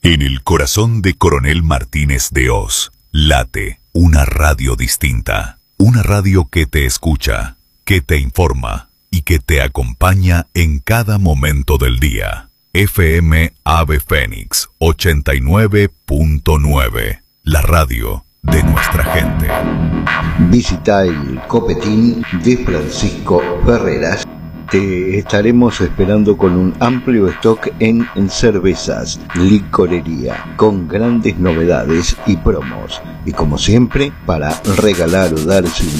En el corazón de Coronel Martínez de Hoz, late una radio distinta. Una radio que te escucha, que te informa y que te acompaña en cada momento del día. FM Ave Fénix 89.9. La radio de nuestra gente. Visita el Copetín de Francisco Ferreras. Te estaremos esperando con un amplio stock en cervezas, licorería, con grandes novedades y promos. Y como siempre, para regalar o darse un